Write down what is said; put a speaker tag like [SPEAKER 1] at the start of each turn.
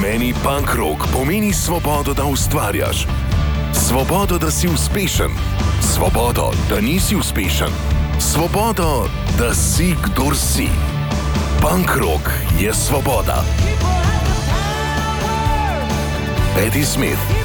[SPEAKER 1] Meni punk rock pomeni svobodo, da ustvarjaš, svobodo, da si uspešen, svobodo, da nisi uspešen, svobodo, da si, kdor si. Punk rock je svoboda. Eddie Smith.